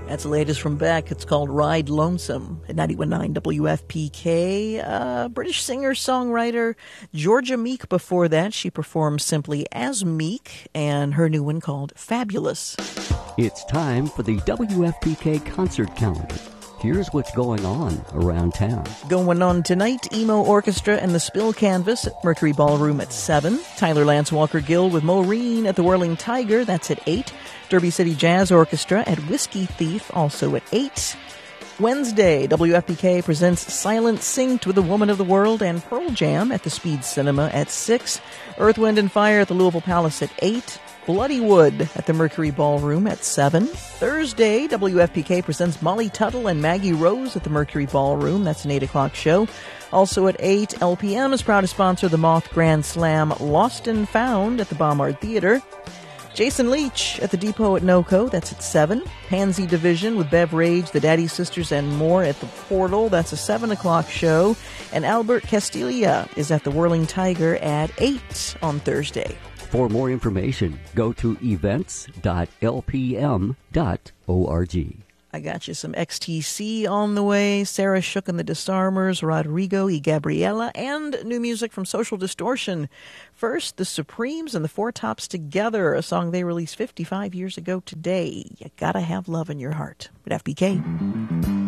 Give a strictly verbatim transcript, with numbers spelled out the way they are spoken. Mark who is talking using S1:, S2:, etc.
S1: That's the latest from Beck. It's called Ride Lonesome at ninety-one point nine W F P K. Uh, British singer-songwriter Georgia Meek before that. She performed simply as Meek, and her new one called Fabulous.
S2: It's time for the W F P K concert calendar. Here's what's going on around town.
S1: Going on tonight, Emo Orchestra and the Spill Canvas at Mercury Ballroom at seven. Tyler Lance Walker Gill with Maureen at the Whirling Tiger, that's at eight. Derby City Jazz Orchestra at Whiskey Thief, also at eight. Wednesday, W F P K presents Silent Synced with the Woman of the World and Pearl Jam at the Speed Cinema at six. Earth, Wind and Fire at the Louisville Palace at eight. Bloodywood at the Mercury Ballroom at seven. Thursday, W F P K presents Molly Tuttle and Maggie Rose at the Mercury Ballroom. That's an eight o'clock show. Also at eight, L P M is proud to sponsor the Moth Grand Slam Lost and Found at the Bombard Theater. Jason Leach at the Depot at NoCo, that's at seven. Pansy Division with Bev Rage, the Daddy Sisters, and more at the Portal, that's a seven o'clock show. And Albert Castilla is at the Whirling Tiger at eight on Thursday.
S2: For more information, go to events dot l p m dot org.
S1: I got you some X T C on the way, Sarah Shook and the Disarmers, Rodrigo y Gabriela, and new music from Social Distortion. First, the Supremes and the Four Tops Together, a song they released fifty-five years ago today. You gotta have love in your heart. At F B K.